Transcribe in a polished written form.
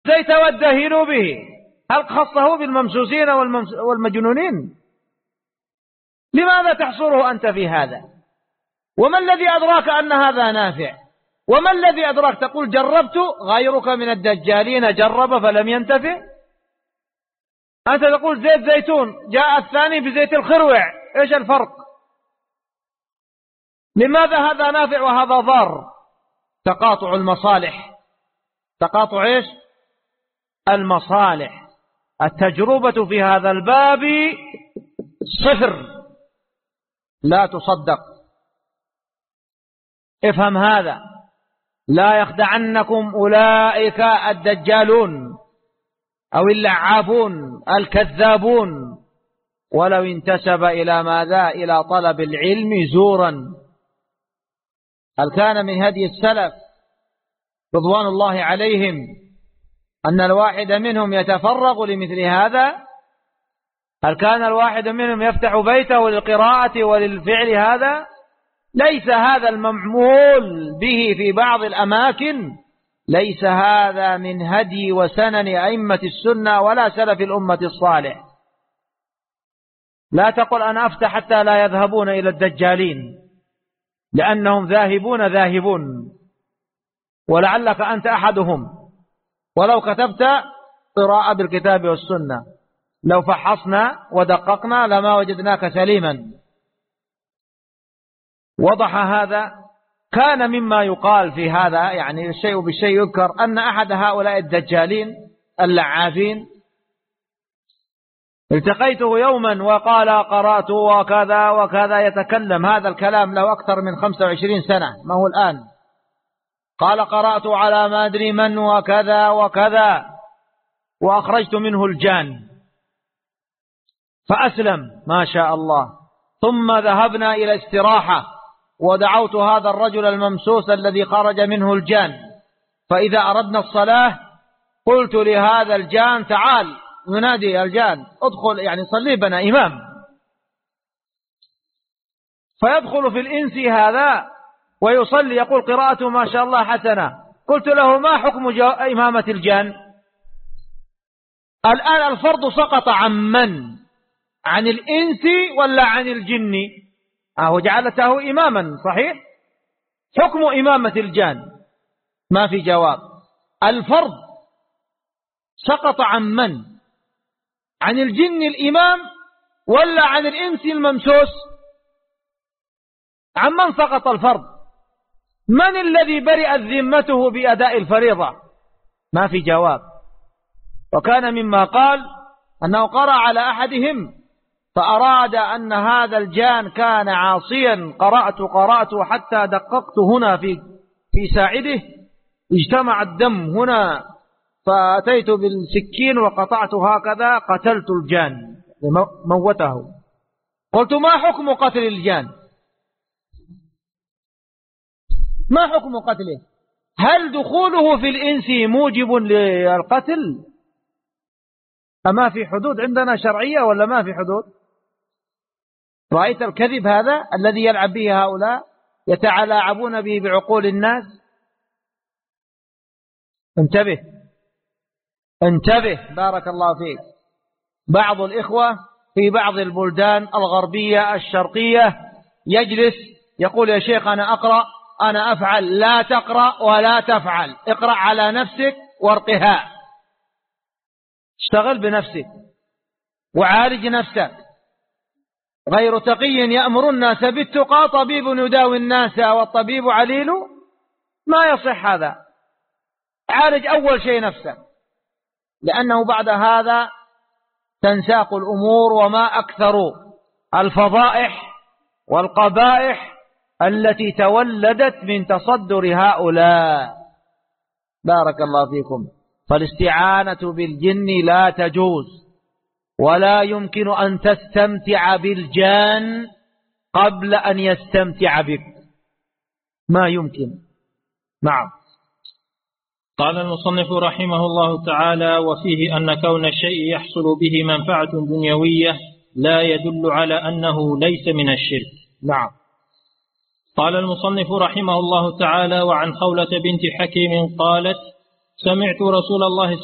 الزيت وادهنوا به، هل خصه بالممسوسين والمجنونين؟ لماذا تحصره أنت في هذا؟ وما الذي أدراك أن هذا نافع؟ وما الذي أدراك تقول جربت؟ غيرك من الدجالين جرب فلم ينتفع. أنت تقول زيت زيتون، جاء الثاني بزيت الخروع، إيش الفرق؟ لماذا هذا نافع وهذا ضار؟ تقاطع المصالح. تقاطع إيش؟ المصالح. التجربة في هذا الباب صفر، لا تصدق. افهم هذا، لا يخدعنكم أولئك الدجالون أو اللعابون الكذابون، ولو انتسب إلى ماذا؟ إلى طلب العلم زورا. هل كان من هدي السلف رضوان الله عليهم أن الواحد منهم يتفرغ لمثل هذا؟ هل كان الواحد منهم يفتح بيته للقراءة وللفعل هذا؟ ليس هذا المعمول به في بعض الأماكن، ليس هذا من هدي وسنن أئمة السنة ولا سلف الأمة الصالح. لا تقل أنا أفتح حتى لا يذهبون إلى الدجالين، لأنهم ذاهبون، ولعلك أنت أحدهم. ولو كتبت قراءة بالكتاب والسنة، لو فحصنا ودققنا لما وجدناك سليما. وضح هذا. كان مما يقال في هذا، يعني الشيء بالشيء يذكر، أن أحد هؤلاء الدجالين اللعابين التقيته يوما وقال قرأت وكذا وكذا، يتكلم هذا الكلام له أكثر من 25 سنة، ما هو الآن. قال قرأت على ما أدري من وكذا وكذا وأخرجت منه الجان فأسلم ما شاء الله. ثم ذهبنا إلى استراحة ودعوت هذا الرجل الممسوس الذي خرج منه الجان، فإذا أردنا الصلاة قلت لهذا الجان تعال، ينادي الجان ادخل، يعني صلي بنا إمام، فيدخل في الإنس هذا ويصلي يقول قراءته ما شاء الله حسنة. قلت له ما حكم إمامة الجان؟ الآن الفرض سقط عن من؟ عن الإنس ولا عن الجن؟ جعلته إماما صحيح. حكم إمامة الجان ما في جواب. الفرض سقط عن من؟ عن الجن الإمام ولا عن الإنس الممسوس؟ عن من سقط الفرض؟ من الذي برئت ذمته بأداء الفريضة؟ ما في جواب. وكان مما قال أنه قرأ على أحدهم فأراد أن هذا الجان كان عاصيا، قرأت حتى دققت هنا في ساعده، اجتمع الدم هنا، فأتيت بالسكين وقطعت هكذا، قتلت الجان موته. قلت ما حكم قتل الجان؟ ما حكم قتله؟ هل دخوله في الإنس موجب للقتل؟ أما في حدود عندنا شرعية ولا ما في حدود؟ رأيت الكذب هذا الذي يلعب به هؤلاء، يتلاعبون به بعقول الناس. انتبه بارك الله فيك. بعض الإخوة في بعض البلدان الغربية الشرقية يجلس يقول يا شيخ أنا أقرأ أنا أفعل. لا تقرأ ولا تفعل، اقرأ على نفسك وارقها، اشتغل بنفسك وعالج نفسك. غير تقي يأمر الناس بالتقى، طبيب يداوي الناس والطبيب عليل. ما يصح هذا. عالج أول شيء نفسك، لأنه بعد هذا تنساق الأمور. وما أكثر الفضائح والقبائح التي تولدت من تصدر هؤلاء. بارك الله فيكم. فالاستعانة بالجن لا تجوز، ولا يمكن أن تستمتع بالجان قبل أن يستمتع بك، ما يمكن. نعم. قال المصنف رحمه الله تعالى: وفيه أن كون الشيء يحصل به منفعة دنيوية لا يدل على أنه ليس من الشرك. نعم. قال المصنف رحمه الله تعالى: وعن خولة بنت حكيم قالت: سمعت رسول الله